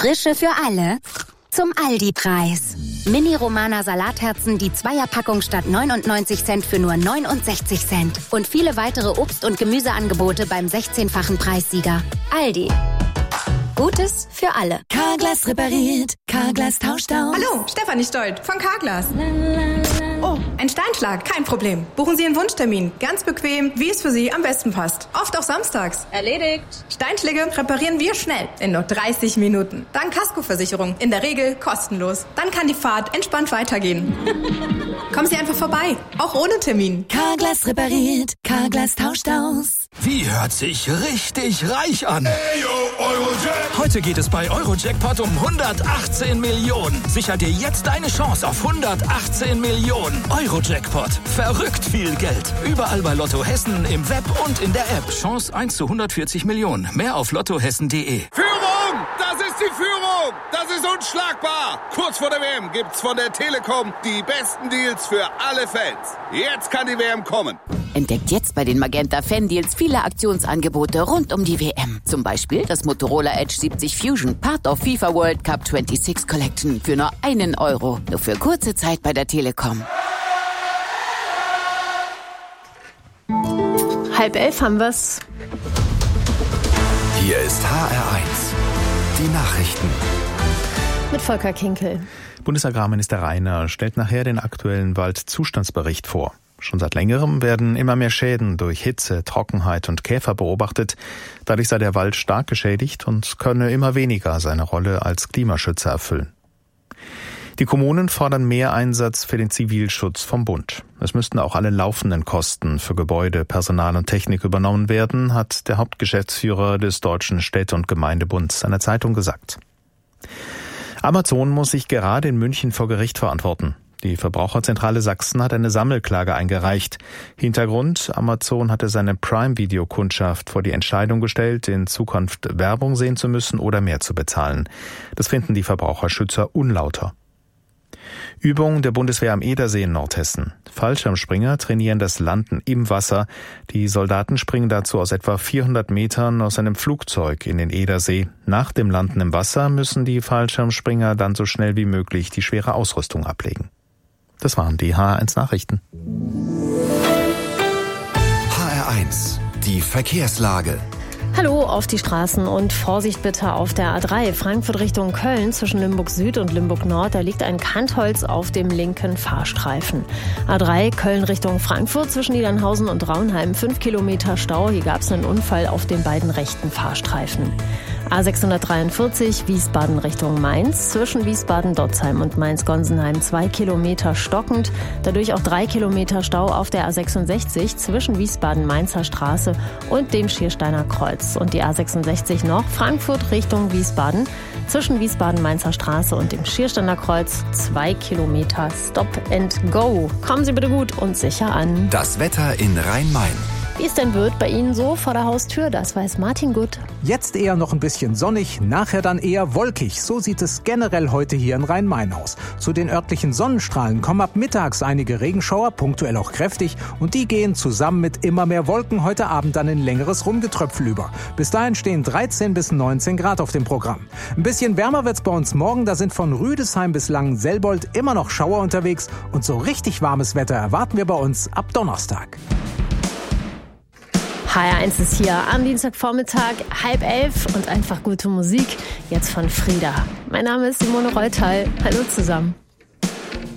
Frische für alle zum Aldi-Preis. Mini-Romana Salatherzen, die Zweierpackung statt 99 Cent für nur 69 Cent. Und viele weitere Obst- und Gemüseangebote beim 16-fachen Preissieger. Aldi. Gutes für alle. Carglass repariert, Carglass tauscht aus. Hallo, Stefanie Stolt von Carglass. Oh, ein Steinschlag, kein Problem. Buchen Sie einen Wunschtermin. Ganz bequem, wie es für Sie am besten passt. Oft auch samstags. Erledigt. Steinschläge reparieren wir schnell, in nur 30 Minuten. Dank Kaskoversicherung, in der Regel kostenlos. Dann kann die Fahrt entspannt weitergehen. Kommen Sie einfach vorbei, auch ohne Termin. Carglass repariert, Carglass tauscht aus. Wie hört sich richtig reich an? Hey, yo, Eurojackpot. Heute geht es bei Eurojackpot um 118 Millionen. Sicher dir jetzt deine Chance auf 118 Millionen. Eurojackpot. Verrückt viel Geld. Überall bei Lotto Hessen, im Web und in der App. Chance 1 zu 140 Millionen. Mehr auf lottohessen.de. Führung! Das ist die Führung! Das ist unschlagbar! Kurz vor der WM gibt's von der Telekom die besten Deals für alle Fans. Jetzt kann die WM kommen. Entdeckt jetzt bei den Magenta Fan Deals viele Aktionsangebote rund um die WM. Zum Beispiel das Motorola Edge 70 Fusion, Part of FIFA World Cup 26 Collection für nur €1. Nur für kurze Zeit bei der Telekom. 10:30 haben wir's. Hier ist HR1. Die Nachrichten. Mit Volker Kinkel. Bundesagrarminister Reiner stellt nachher den aktuellen Waldzustandsbericht vor. Schon seit längerem werden immer mehr Schäden durch Hitze, Trockenheit und Käfer beobachtet. Dadurch sei der Wald stark geschädigt und könne immer weniger seine Rolle als Klimaschützer erfüllen. Die Kommunen fordern mehr Einsatz für den Zivilschutz vom Bund. Es müssten auch alle laufenden Kosten für Gebäude, Personal und Technik übernommen werden, hat der Hauptgeschäftsführer des Deutschen Städte- und Gemeindebunds einer Zeitung gesagt. Amazon muss sich gerade in München vor Gericht verantworten. Die Verbraucherzentrale Sachsen hat eine Sammelklage eingereicht. Hintergrund: Amazon hatte seine Prime-Video-Kundschaft vor die Entscheidung gestellt, in Zukunft Werbung sehen zu müssen oder mehr zu bezahlen. Das finden die Verbraucherschützer unlauter. Übung der Bundeswehr am Edersee in Nordhessen. Fallschirmspringer trainieren das Landen im Wasser. Die Soldaten springen dazu aus etwa 400 Metern aus einem Flugzeug in den Edersee. Nach dem Landen im Wasser müssen die Fallschirmspringer dann so schnell wie möglich die schwere Ausrüstung ablegen. Das waren die HR1 Nachrichten. HR1. Die Verkehrslage. Hallo auf die Straßen und Vorsicht bitte auf der A3 Frankfurt Richtung Köln zwischen Limburg Süd und Limburg Nord. Da liegt ein Kantholz auf dem linken Fahrstreifen. A3 Köln Richtung Frankfurt zwischen Niedernhausen und Raunheim 5 Kilometer Stau. Hier gab es einen Unfall auf den beiden rechten Fahrstreifen. A643 Wiesbaden Richtung Mainz zwischen Wiesbaden-Dotzheim und Mainz-Gonsenheim 2 Kilometer stockend. Dadurch auch 3 Kilometer Stau auf der A66 zwischen Wiesbaden-Mainzer Straße und dem Schiersteiner Kreuz. Und die A66 noch Frankfurt Richtung Wiesbaden zwischen Wiesbaden-Mainzer Straße und dem Schiersteiner Kreuz 2 Kilometer Stop and Go. Kommen Sie bitte gut und sicher an. Das Wetter in Rhein-Main. Wie es denn wird bei Ihnen so vor der Haustür, das weiß Martin gut. Jetzt eher noch ein bisschen sonnig, nachher dann eher wolkig. So sieht es generell heute hier in Rhein-Main aus. Zu den örtlichen Sonnenstrahlen kommen ab mittags einige Regenschauer, punktuell auch kräftig. Und die gehen zusammen mit immer mehr Wolken heute Abend dann in längeres Rumgetröpfel über. Bis dahin stehen 13 bis 19 Grad auf dem Programm. Ein bisschen wärmer wird's bei uns morgen. Da sind von Rüdesheim bis Langenselbold immer noch Schauer unterwegs. Und so richtig warmes Wetter erwarten wir bei uns ab Donnerstag. HR1 ist hier am Dienstagvormittag, 10:30 und einfach gute Musik. Jetzt von Frieda. Mein Name ist Simone Reutal. Hallo zusammen.